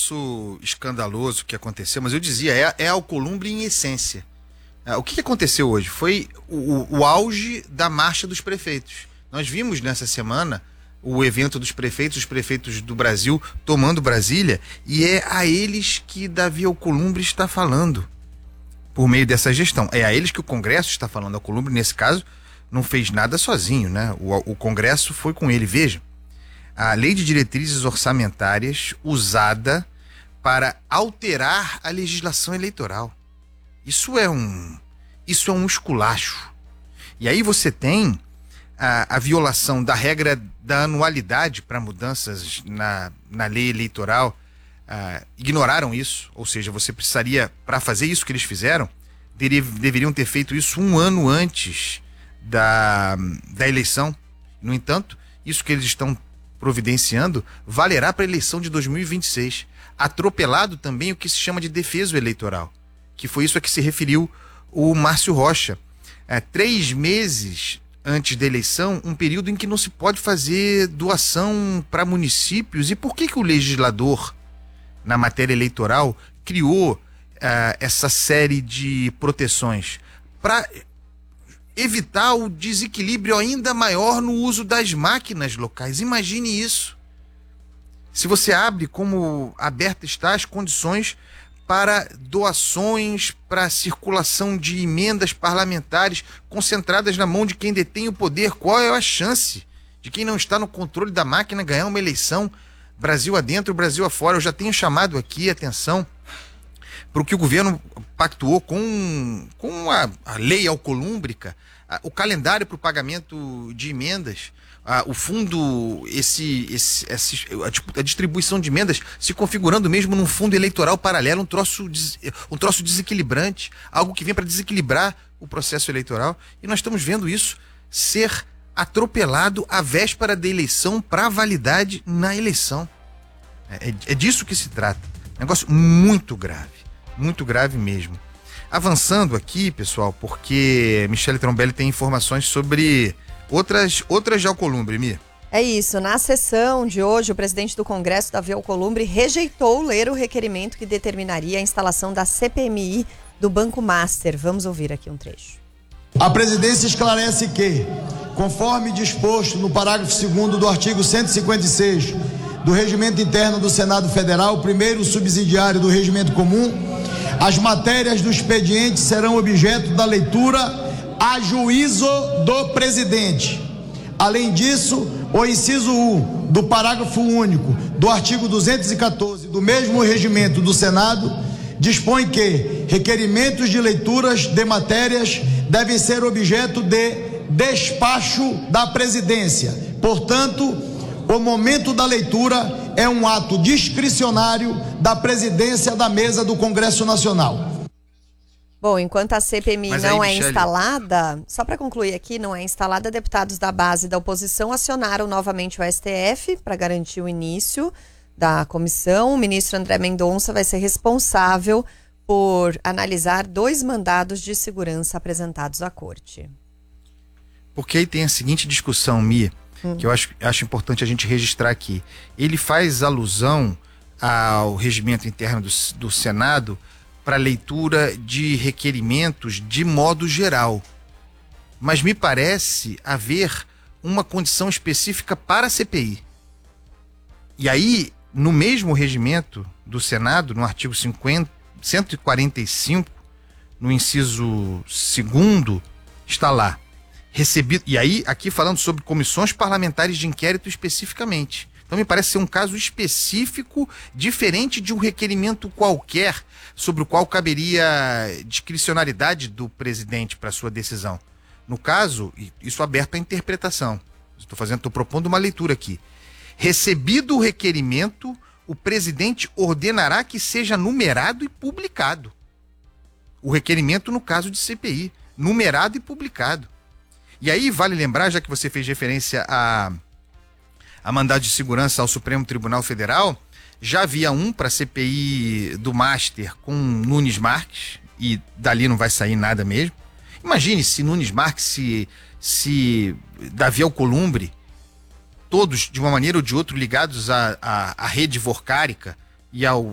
troço escandaloso que aconteceu, mas eu dizia, é Alcolumbre em essência. O que aconteceu hoje? Foi o auge da marcha dos prefeitos. Nós vimos nessa semana o evento dos prefeitos, os prefeitos do Brasil tomando Brasília, e é a eles que Davi Alcolumbre está falando por meio dessa gestão. É a eles que o Congresso está falando. Alcolumbre, nesse caso, não fez nada sozinho, né? O Congresso foi com ele. Veja, a Lei de Diretrizes Orçamentárias usada para alterar a legislação eleitoral. Isso é um esculacho. E aí você tem a violação da regra da anualidade para mudanças na lei eleitoral. Ignoraram isso, ou seja, você precisaria, para fazer isso que eles fizeram, deveriam ter feito isso um ano antes da eleição. No entanto, isso que eles estão providenciando valerá para a eleição de 2026. Atropelado também o que se chama de defeso eleitoral, que foi isso a que se referiu o Márcio Rocha. 3 meses antes da eleição, um período em que não se pode fazer doação para municípios. E por que o legislador, na matéria eleitoral, criou essa série de proteções? Para evitar o desequilíbrio ainda maior no uso das máquinas locais. Imagine isso. Se você abre, como aberta está, as condições para doações, para circulação de emendas parlamentares concentradas na mão de quem detém o poder, qual é a chance de quem não está no controle da máquina ganhar uma eleição? Brasil adentro, Brasil afora. Eu já tenho chamado aqui a atenção para o que o governo pactuou com a lei alcolúmbrica, o calendário para o pagamento de emendas, o fundo, a distribuição de emendas se configurando mesmo num fundo eleitoral paralelo, um troço desequilibrante, algo que vem para desequilibrar o processo eleitoral. E nós estamos vendo isso ser atropelado à véspera da eleição para validade na eleição. É disso que se trata. Negócio muito grave mesmo. Avançando aqui, pessoal, porque Michele Trombelli tem informações sobre outras de Alcolumbre, Mi. É isso. Na sessão de hoje, o presidente do Congresso, Davi Alcolumbre, rejeitou ler o requerimento que determinaria a instalação da CPMI do Banco Master. Vamos ouvir aqui um trecho. A presidência esclarece que, conforme disposto no parágrafo 2º do artigo 156 do Regimento Interno do Senado Federal, primeiro subsidiário do Regimento Comum, as matérias do expediente serão objeto da leitura a juízo do presidente. Além disso, o inciso 1 do parágrafo único do artigo 214 do mesmo regimento do Senado dispõe que requerimentos de leituras de matérias devem ser objeto de despacho da presidência. Portanto, o momento da leitura é um ato discricionário da presidência da mesa do Congresso Nacional. Bom, enquanto a CPMI não é instalada, só para concluir aqui, não é instalada, deputados da base da oposição acionaram novamente o STF para garantir o início da comissão. O ministro André Mendonça vai ser responsável por analisar 2 mandados de segurança apresentados à corte. Porque aí tem a seguinte discussão, Mia, que eu acho importante a gente registrar aqui. Ele faz alusão ao regimento interno do Senado para leitura de requerimentos de modo geral. Mas me parece haver uma condição específica para a CPI. E aí, no mesmo regimento do Senado, no artigo 145, no inciso 2º, está lá. Recebido, e aí, aqui falando sobre comissões parlamentares de inquérito especificamente. Então me parece ser um caso específico, diferente de um requerimento qualquer, sobre o qual caberia discricionariedade do presidente para sua decisão. No caso, isso aberto à interpretação. Estou propondo uma leitura aqui. Recebido o requerimento, o presidente ordenará que seja numerado e publicado. O requerimento no caso de CPI, numerado e publicado. E aí vale lembrar, já que você fez referência a mandado de segurança ao Supremo Tribunal Federal, já havia um para a CPI do Master com Nunes Marques, e dali não vai sair nada mesmo. Imagine se Nunes Marques, se Davi Alcolumbre, todos de uma maneira ou de outra ligados à rede vorcárica e